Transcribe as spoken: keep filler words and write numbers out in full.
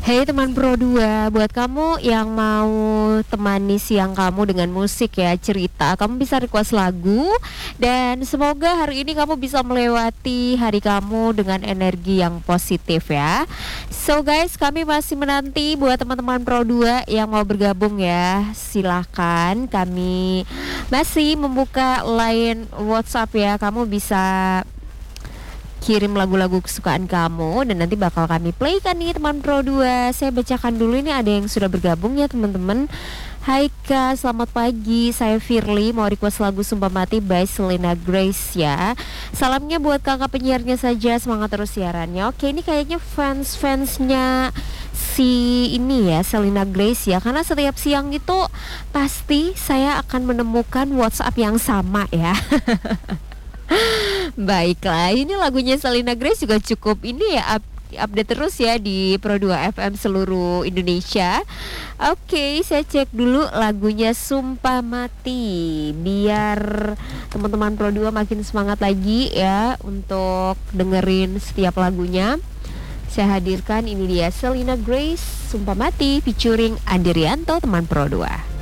Hey teman Pro dua, buat kamu yang mau temani siang kamu dengan musik ya, cerita, kamu bisa request lagu. Dan semoga hari ini kamu bisa melewati hari kamu dengan energi yang positif ya. So guys, kami masih menanti buat teman-teman Pro dua yang mau bergabung ya. Silahkan, kami masih membuka line WhatsApp ya. Kamu bisa kirim lagu-lagu kesukaan kamu dan nanti bakal kami playkan nih teman Pro dua. Saya bacakan dulu, ini ada yang sudah bergabung ya teman-teman. Hai Kak, selamat pagi. Saya Firly, mau request lagu Sumpah Mati by Selena Grace ya. Salamnya buat kakak penyiarnya saja, semangat terus siarannya. Oke, ini kayaknya fans-fansnya si ini ya, Selena Grace ya. Karena setiap siang itu pasti saya akan menemukan WhatsApp yang sama ya. Baiklah, ini lagunya Selena Grace juga cukup ini ya, up, update terus ya di Pro dua F M seluruh Indonesia. Oke, saya cek dulu lagunya Sumpah Mati biar teman-teman Pro dua makin semangat lagi ya untuk dengerin setiap lagunya. Saya hadirkan, ini dia Selena Grace Sumpah Mati featuring Andrianto teman Pro dua.